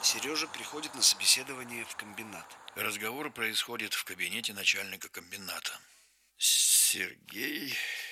Сережа приходит на собеседование в комбинат. Разговор происходит в кабинете начальника комбината. Сергей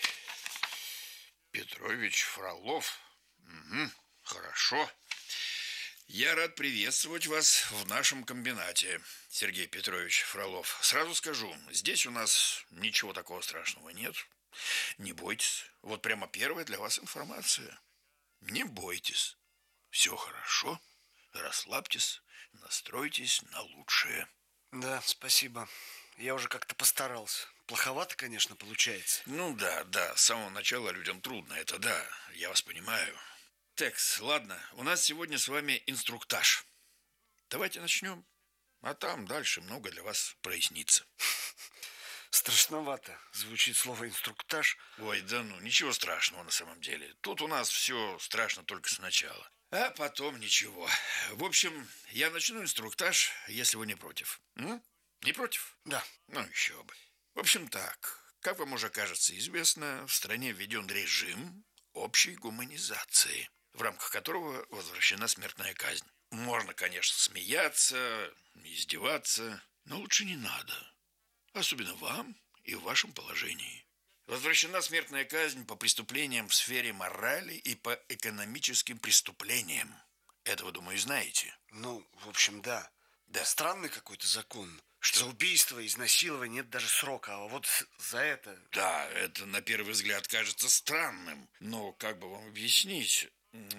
Петрович Фролов. Угу, хорошо. Я рад приветствовать вас в нашем комбинате, Сергей Петрович Фролов. Сразу скажу, здесь у нас ничего такого страшного нет. Не бойтесь. Вот прямо первая для вас информация. Не бойтесь. Все хорошо. Расслабьтесь, настройтесь на лучшее. Да, спасибо. Я уже как-то постарался. Плоховато, конечно, получается. Ну да, с самого начала людям трудно, это да, я вас понимаю. Так, ладно, у нас сегодня с вами инструктаж. Давайте начнем, а там дальше много для вас прояснится. Страшновато звучит слово инструктаж. Ой, да ну, ничего страшного на самом деле. Тут у нас все страшно только сначала. А потом ничего. В общем, я начну инструктаж, если вы не против. Не против? Да. Ну, еще бы. В общем, так. Как вам уже, кажется, известно, в стране введен режим общей гуманизации, в рамках которого возвращена смертная казнь. Можно, конечно, смеяться, издеваться, но лучше не надо. Особенно вам и в вашем положении. Возвращена смертная казнь по преступлениям в сфере морали и по экономическим преступлениям. Это вы, думаю, знаете. Ну, в общем, да. Да. Странный какой-то закон. Что за убийство, изнасилование нет даже срока, а вот за это... Да, это на первый взгляд кажется странным. Но как бы вам объяснить?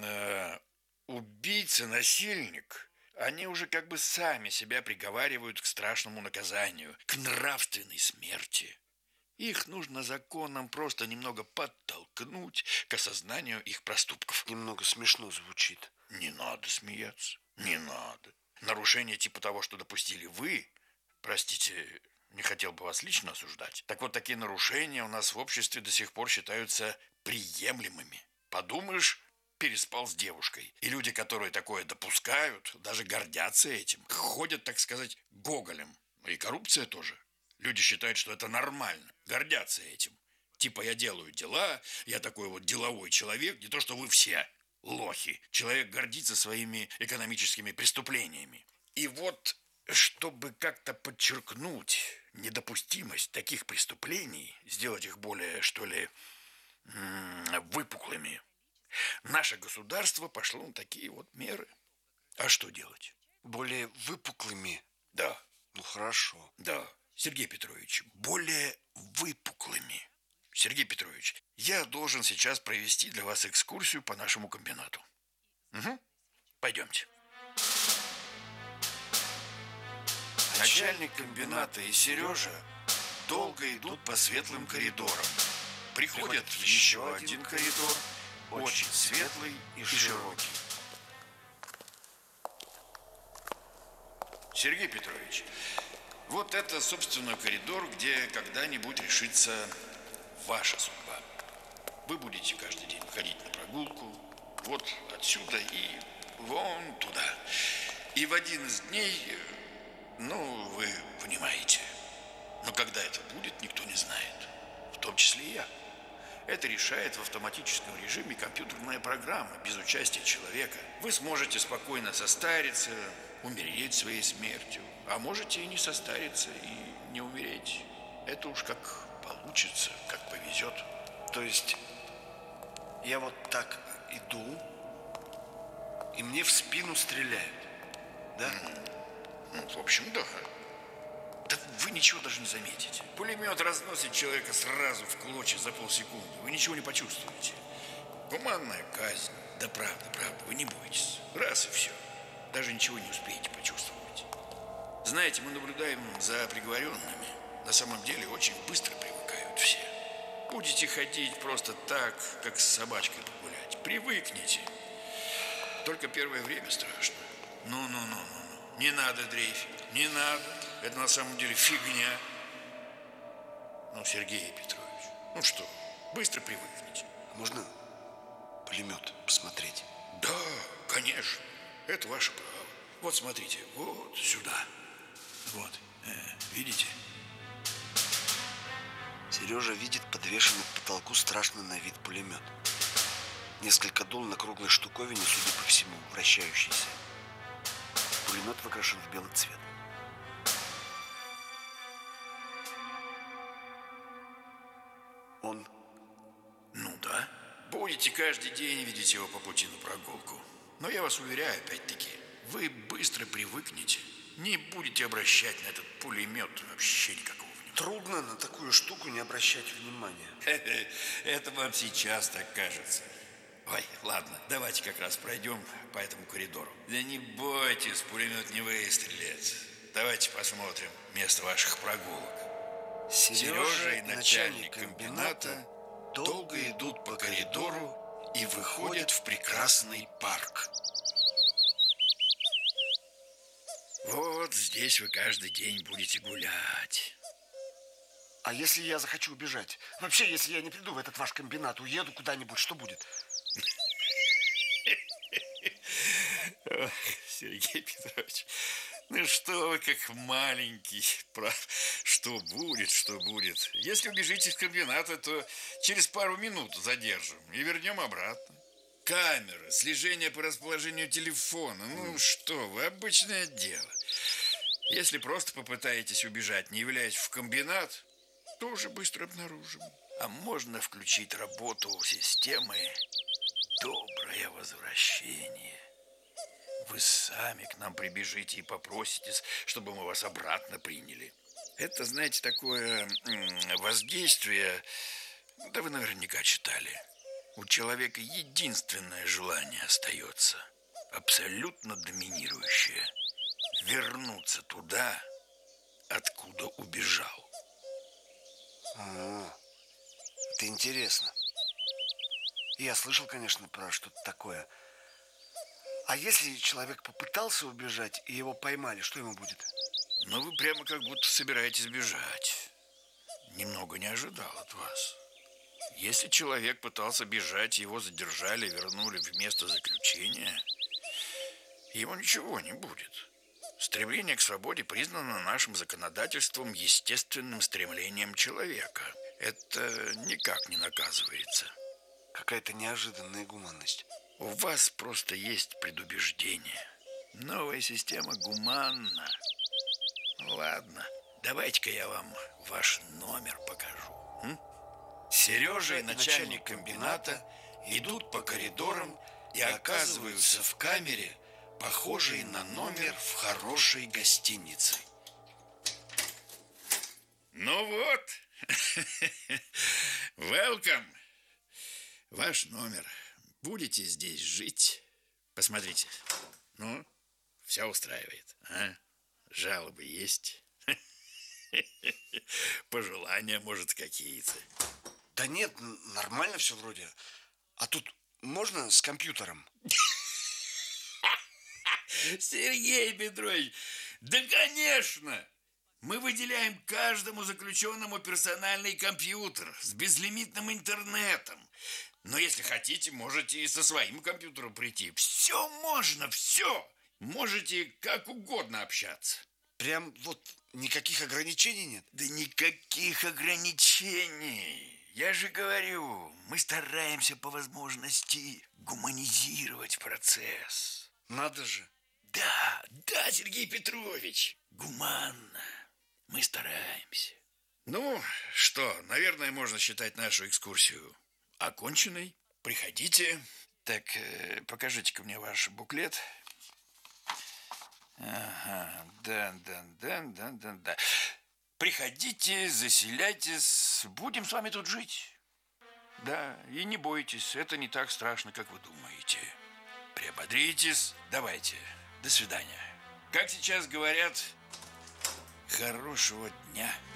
Убийца, насильник, они уже как бы сами себя приговаривают к страшному наказанию, к нравственной смерти. Их нужно законом просто немного подтолкнуть к осознанию их проступков. Немного смешно звучит. Не надо смеяться, не надо. Нарушение типа того, что допустили вы, простите, не хотел бы вас лично осуждать. Так вот, такие нарушения у нас в обществе до сих пор считаются приемлемыми. Подумаешь, переспал с девушкой. И люди, которые такое допускают, даже гордятся этим. Ходят, так сказать, гоголем. И коррупция тоже. Люди считают, что это нормально, гордятся этим. Типа я делаю дела, я такой вот деловой человек, не то что вы все лохи. Человек гордится своими экономическими преступлениями. И вот, чтобы как-то подчеркнуть недопустимость таких преступлений, сделать их более, что ли, выпуклыми, наше государство пошло на такие вот меры. А что делать? Более выпуклыми? Да. Ну, хорошо. Да. Сергей Петрович, более выпуклыми. Сергей Петрович, я должен сейчас провести для вас экскурсию по нашему комбинату. Угу. Пойдемте. Начальник комбината и Сережа долго идут по светлым коридорам. Приходят в еще один коридор, очень светлый и широкий. Сергей Петрович, вот это, собственно, коридор, где когда-нибудь решится ваша судьба. Вы будете каждый день ходить на прогулку, вот отсюда и вон туда. И в один из дней, ну, вы понимаете, но когда это будет, никто не знает, в том числе и я. Это решает в автоматическом режиме компьютерная программа, без участия человека. Вы сможете спокойно состариться, умереть своей смертью, а можете и не состариться, и не умереть. Это уж как получится, как повезет. То есть я вот так иду, и мне в спину стреляют, да? Ну, в общем, да. Да вы ничего даже не заметите. Пулемет разносит человека сразу в клочья за полсекунды. Вы ничего не почувствуете. Гуманная казнь. Да правда, вы не бойтесь. Раз и все. Даже ничего не успеете почувствовать. Знаете, мы наблюдаем за приговоренными. На самом деле очень быстро привыкают все. Будете ходить просто так, как с собачкой погулять. Привыкните. Только первое время страшно. Ну. Не надо дрейфить. Не надо. Это на самом деле фигня. Ну, Сергей Петрович, ну что, быстро привыкните. Можно пулемет посмотреть? Да, конечно. Это ваше право. Вот смотрите, вот сюда. Вот, видите? Сережа видит подвешенный к потолку страшный на вид пулемет. Несколько дул на круглой штуковине, судя по всему, вращающейся. пулемет выкрашен в белый цвет. Он... Ну да. Будете каждый день видеть его по пути на прогулку. Но я вас уверяю, опять-таки, вы быстро привыкнете. Не будете обращать на этот пулемет вообще никакого внимания. Трудно на такую штуку не обращать внимания. Это вам сейчас так кажется. Ой, ладно, давайте как раз пройдем по этому коридору. Да не бойтесь, пулемет не выстрелит. Давайте посмотрим место ваших прогулок. Сережа и начальник комбината долго идут по коридору и выходят в прекрасный парк. Вот здесь вы каждый день будете гулять. А если я захочу убежать? Вообще, если я не приду в этот ваш комбинат, уеду куда-нибудь, что будет? Ох, Сергей Петрович, ну что вы как маленький. Что будет, что будет. Если убежите из комбината, то через пару минут задержим и вернем обратно. Камеры, слежение по расположению телефона. Ну что вы, обычное дело. Если просто попытаетесь убежать, не являясь в комбинат, то уже быстро обнаружим. А можно включить работу системы «Доброе возвращение». Вы сами к нам прибежите и попроситесь, чтобы мы вас обратно приняли. Это, знаете, такое воздействие, да вы наверняка читали. У человека единственное желание остается, абсолютно доминирующее – вернуться туда, откуда убежал. Это интересно. Я слышал, конечно, про что-то такое. А если человек попытался убежать и его поймали, что ему будет? Ну, вы прямо как будто собираетесь бежать. Немного не ожидал от вас. Если человек пытался бежать, его задержали, вернули в место заключения, ему ничего не будет. Стремление к свободе признано нашим законодательством естественным стремлением человека. Это никак не наказывается. Какая-то неожиданная гуманность. У вас просто есть предубеждение. Новая система гуманна. Ладно, давайте-ка я вам ваш номер покажу. Сережа и начальник комбината идут по коридорам и оказываются в камере, похожей на номер в хорошей гостинице. Ну вот, welcome. Ваш номер. Будете здесь жить? Посмотрите. Ну, все устраивает, а? Жалобы есть? Пожелания, может, какие-то? Да нет, нормально все вроде. А тут можно с компьютером? Сергей Петрович, да конечно! Мы выделяем каждому заключенному персональный компьютер с безлимитным интернетом. Но если хотите, можете и со своим компьютером прийти. Все можно, все. Можете как угодно общаться. Прям вот никаких ограничений нет? Да никаких ограничений. Я же говорю, мы стараемся по возможности гуманизировать процесс. Надо же. Да, Сергей Петрович, гуманно. Мы стараемся. Ну, что, наверное, можно считать нашу экскурсию оконченной. Приходите. Так, покажите-ка мне ваш буклет. Ага, да. Приходите, заселяйтесь, будем с вами тут жить. Да, и не бойтесь, это не так страшно, как вы думаете. Приободритесь, давайте, до свидания. Как сейчас говорят, хорошего дня.